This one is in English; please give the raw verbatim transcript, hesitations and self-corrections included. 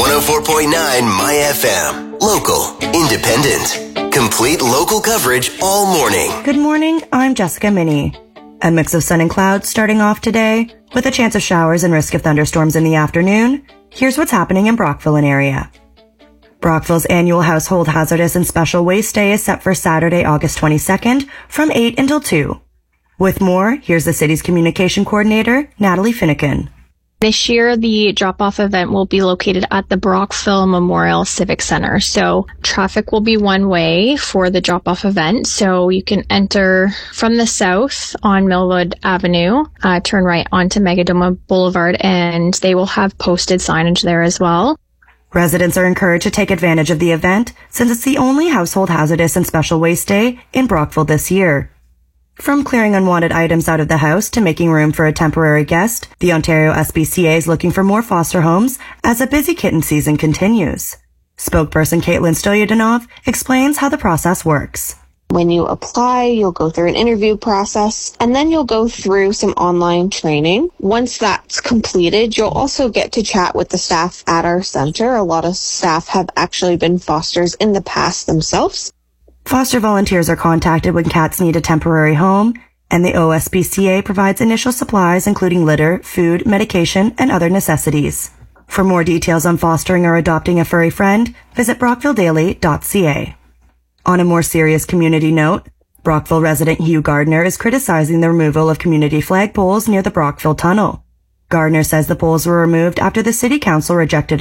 one oh four point nine My F M. Local, independent, complete local coverage all morning. Good morning, I'm Jessica Minnie. A mix of sun and clouds starting off today, with a chance of showers and risk of thunderstorms in the afternoon. Here's what's happening in Brockville and area. Brockville's annual Household Hazardous and Special Waste Day is set for Saturday, August twenty-second from eight until two. With more, here's the city's communication coordinator, Natalie Finnegan. This year, the drop-off event will be located at the Brockville Memorial Civic Center. So traffic will be one way for the drop-off event. So you can enter from the south on Millwood Avenue, uh, turn right onto Megadoma Boulevard, and they will have posted signage there as well. Residents are encouraged to take advantage of the event since it's the only Household Hazardous and Special Waste Day in Brockville this year. From clearing unwanted items out of the house to making room for a temporary guest, the Ontario S P C A is looking for more foster homes as a busy kitten season continues. Spokesperson Caitlin Stoyanov explains how the process works. When you apply, you'll go through an interview process, and then you'll go through some online training. Once that's completed, you'll also get to chat with the staff at our center. A lot of staff have actually been fosters in the past themselves. Foster volunteers are contacted when cats need a temporary home, and the O S P C A provides initial supplies including litter, food, medication, and other necessities. For more details on fostering or adopting a furry friend, visit brockville daily dot c a. On a more serious community note, Brockville resident Hugh Gardner is criticizing the removal of community flagpoles near the Brockville Tunnel. Gardner says the poles were removed after the City Council rejected